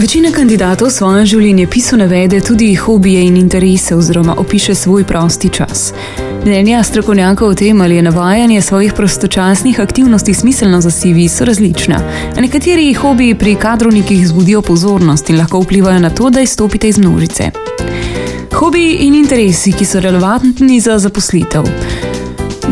Večina kandidatov v svojem življenjepisu navede tudi hobije in interese oziroma opiše svoj prosti čas. Mnenja strokovnjakov o tem, ali je navajanje svojih prostočasnih aktivnosti smiselno za CV, so različna. Nekateri hobiji pri kadrovnikih zbudijo pozornost in lahko vplivajo na to, da izstopite iz množice. Hobiji in interesi, ki so relevantni za zaposlitev.